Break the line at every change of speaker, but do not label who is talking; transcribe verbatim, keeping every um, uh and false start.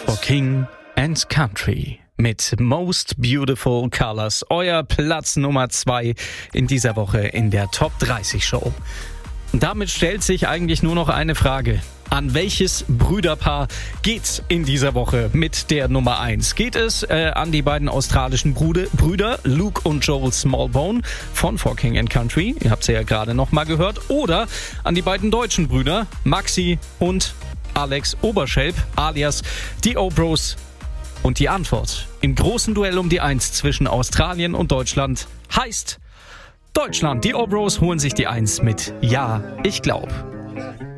for King and Country mit Most Beautiful Colors. Euer Platz Nummer zwei in dieser Woche in der Top dreißig Show. Und damit stellt sich eigentlich nur noch eine Frage. An welches Brüderpaar geht's in dieser Woche mit der Nummer eins? Geht es äh, an die beiden australischen Bruder, Brüder Luke und Joel Smallbone von For King and Country, ihr habt sie ja gerade noch mal gehört, oder an die beiden deutschen Brüder Maxi und Alex Oberschelp alias die O-Bros? Und die Antwort im großen Duell um die eins zwischen Australien und Deutschland heißt Deutschland. Die O-Bros holen sich die eins mit Ja, ich glaub.